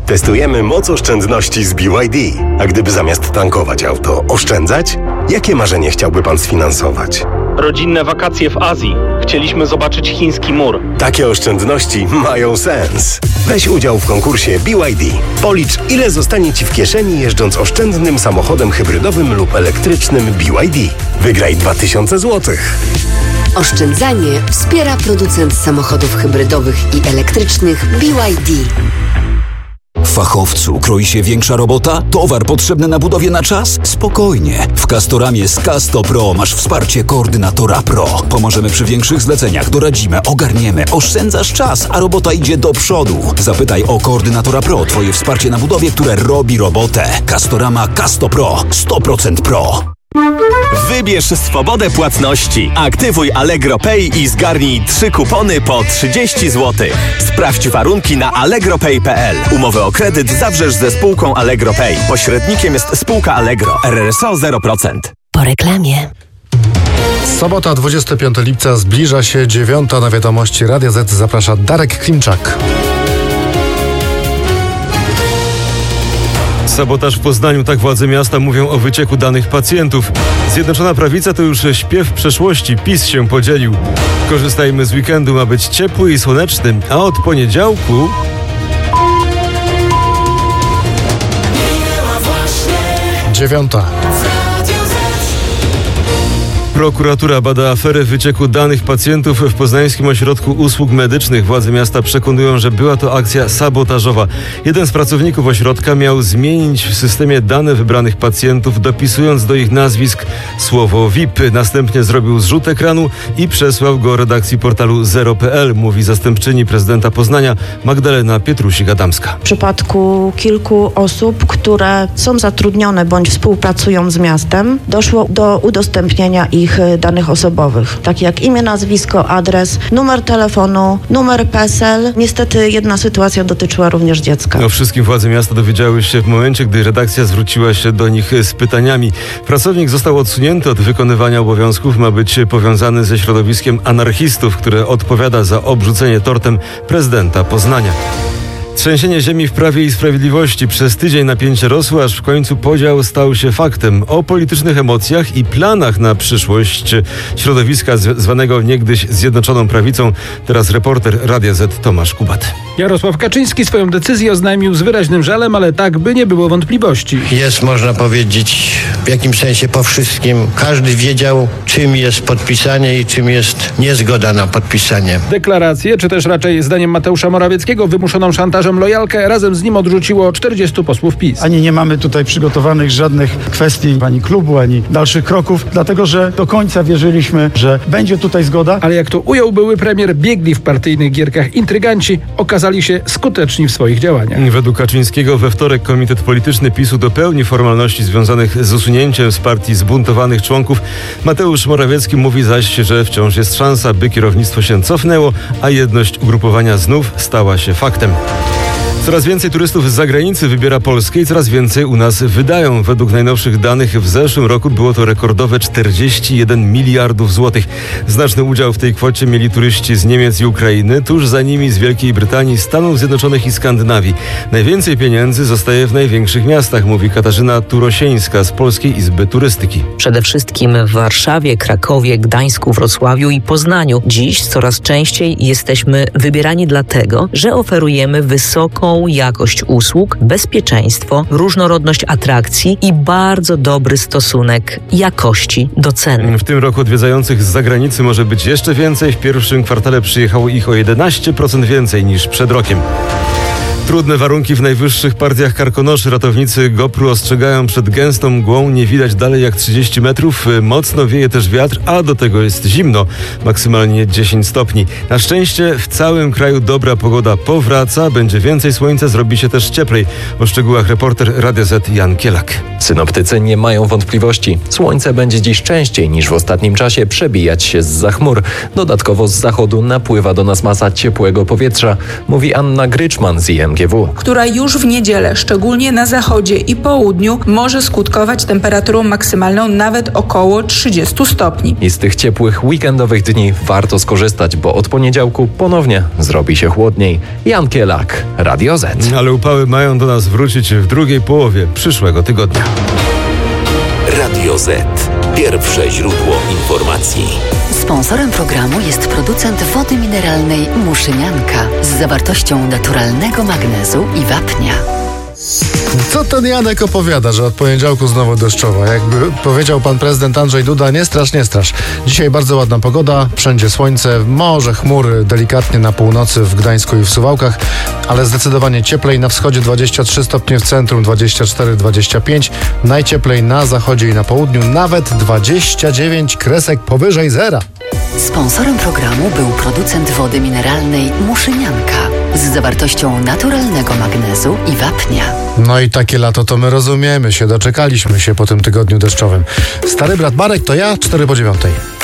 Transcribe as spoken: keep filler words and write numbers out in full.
Testujemy moc oszczędności z B Y D. A gdyby zamiast tankować auto oszczędzać? Jakie marzenie chciałby pan sfinansować? Rodzinne wakacje w Azji. Chcieliśmy zobaczyć chiński mur. Takie oszczędności mają sens. Weź udział w konkursie B Y D. Policz, ile zostanie Ci w kieszeni jeżdżąc oszczędnym samochodem hybrydowym lub elektrycznym B Y D. Wygraj dwa tysiące złotych. Oszczędzanie wspiera producent samochodów hybrydowych i elektrycznych B Y D. W fachowcu kroi się większa robota? Towar potrzebny na budowie na czas? Spokojnie. W Castoramie z Casto Pro masz wsparcie koordynatora Pro. Pomożemy przy większych zleceniach, doradzimy, ogarniemy, oszczędzasz czas, a robota idzie do przodu. Zapytaj o koordynatora Pro, twoje wsparcie na budowie, które robi robotę. Castorama Casto Pro. sto procent Pro. Wybierz swobodę płatności. Aktywuj Allegro Pay i zgarnij trzy kupony po trzydzieści złotych. Sprawdź warunki na allegro pay kropka p l. Umowę o kredyt zawrzesz ze spółką Allegro Pay. Pośrednikiem jest spółka Allegro. R R S O zero procent. Po reklamie. Sobota, dwudziestego piątego lipca, zbliża się dziewiąta. Na wiadomości Radia Z zaprasza Darek Klimczak. Sabotaż w Poznaniu, tak władze miasta mówią o wycieku danych pacjentów. Zjednoczona Prawica to już śpiew przeszłości, PiS się podzielił. Korzystajmy z weekendu, ma być ciepły i słoneczny, a od poniedziałku... Dziewiąta. Prokuratura bada aferę wycieku danych pacjentów w Poznańskim Ośrodku Usług Medycznych. Władze miasta przekonują, że była to akcja sabotażowa. Jeden z pracowników ośrodka miał zmienić w systemie dane wybranych pacjentów, dopisując do ich nazwisk słowo V I P. Następnie zrobił zrzut ekranu i przesłał go redakcji portalu zero kropka p l, mówi zastępczyni prezydenta Poznania Magdalena Pietrusi-Adamska. W przypadku kilku osób, które są zatrudnione bądź współpracują z miastem, doszło do udostępnienia ich ich danych osobowych, takie jak imię, nazwisko, adres, numer telefonu, numer PESEL. Niestety jedna sytuacja dotyczyła również dziecka. O wszystkim władze miasta dowiedziały się w momencie, gdy redakcja zwróciła się do nich z pytaniami. Pracownik został odsunięty od wykonywania obowiązków, ma być powiązany ze środowiskiem anarchistów, które odpowiada za obrzucenie tortem prezydenta Poznania. Trzęsienie ziemi w Prawie i Sprawiedliwości. Przez tydzień napięcie rosło, aż w końcu podział stał się faktem. O politycznych emocjach i planach na przyszłość środowiska zwanego niegdyś Zjednoczoną Prawicą. Teraz reporter Radia Z Tomasz Kubat. Jarosław Kaczyński swoją decyzję oznajmił z wyraźnym żalem, ale tak, by nie było wątpliwości. Jest, można powiedzieć, w jakimś sensie po wszystkim. Każdy wiedział, czym jest podpisanie i czym jest niezgoda na podpisanie. Deklarację, czy też raczej zdaniem Mateusza Morawieckiego wymuszoną szantażem lojalkę, razem z nim odrzuciło czterdziestu posłów PiS. Ani nie mamy tutaj przygotowanych żadnych kwestii, ani klubu, ani dalszych kroków, dlatego że do końca wierzyliśmy, że będzie tutaj zgoda. Ale jak to ujął były premier, biegli w partyjnych gierkach intryganci okazali się skuteczni w swoich działaniach. Według Kaczyńskiego we wtorek Komitet Polityczny PiSu dopełni formalności związanych z usunięciem z partii zbuntowanych członków. Mateusz Morawiecki mówi zaś, że wciąż jest szansa, by kierownictwo się cofnęło, a jedność ugrupowania znów stała się faktem. Coraz więcej turystów z zagranicy wybiera Polskę i coraz więcej u nas wydają. Według najnowszych danych w zeszłym roku było to rekordowe czterdzieści jeden miliardów złotych. Znaczny udział w tej kwocie mieli turyści z Niemiec i Ukrainy, tuż za nimi z Wielkiej Brytanii, Stanów Zjednoczonych i Skandynawii. Najwięcej pieniędzy zostaje w największych miastach, mówi Katarzyna Turosieńska z Polskiej Izby Turystyki. Przede wszystkim w Warszawie, Krakowie, Gdańsku, Wrocławiu i Poznaniu. Dziś coraz częściej jesteśmy wybierani dlatego, że oferujemy wysoką jakość usług, bezpieczeństwo, różnorodność atrakcji i bardzo dobry stosunek jakości do ceny. W tym roku odwiedzających z zagranicy może być jeszcze więcej. W pierwszym kwartale przyjechało ich o jedenaście procent więcej niż przed rokiem. Trudne warunki w najwyższych partiach Karkonoszy. Ratownicy GoPru ostrzegają przed gęstą mgłą. Nie widać dalej jak trzydzieści metrów. Mocno wieje też wiatr, a do tego jest zimno. Maksymalnie dziesięć stopni. Na szczęście w całym kraju dobra pogoda powraca. Będzie więcej słońca, zrobi się też cieplej. O szczegółach reporter Radia Z Jan Kielak. Synoptycy nie mają wątpliwości. Słońce będzie dziś częściej niż w ostatnim czasie przebijać się zza chmur. Dodatkowo z zachodu napływa do nas masa ciepłego powietrza, mówi Anna Gryczman z I N M G W, która już w niedzielę, szczególnie na zachodzie i południu, może skutkować temperaturą maksymalną nawet około trzydziestu stopni. I z tych ciepłych weekendowych dni warto skorzystać, bo od poniedziałku ponownie zrobi się chłodniej. Jan Kielak, Radio Z. Ale upały mają do nas wrócić w drugiej połowie przyszłego tygodnia. Radio Z. Pierwsze źródło informacji. Sponsorem programu jest producent wody mineralnej Muszynianka z zawartością naturalnego magnezu i wapnia. Co ten Janek opowiada, że od poniedziałku znowu deszczowo? Jakby powiedział pan prezydent Andrzej Duda, nie strasz, nie strasz. Dzisiaj bardzo ładna pogoda, wszędzie słońce, może chmury delikatnie na północy w Gdańsku i w Suwałkach, ale zdecydowanie cieplej na wschodzie dwadzieścia trzy stopnie, w centrum dwadzieścia cztery dwadzieścia pięć, najcieplej na zachodzie i na południu, nawet dwadzieścia dziewięć kresek powyżej zera. Sponsorem programu był producent wody mineralnej Muszynianka z zawartością naturalnego magnezu i wapnia. No i takie lato to my rozumiemy się, doczekaliśmy się po tym tygodniu deszczowym. Stary brat Marek to ja, cztery po dziewiątej.